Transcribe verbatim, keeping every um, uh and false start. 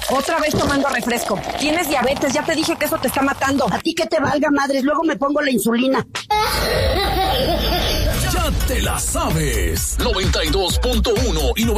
Otra vez tomando refresco. Tienes diabetes, ya te dije que eso te está matando. A ti que te valga, madres, luego me pongo la insulina. Ya te la sabes. noventa y dos punto uno y noventa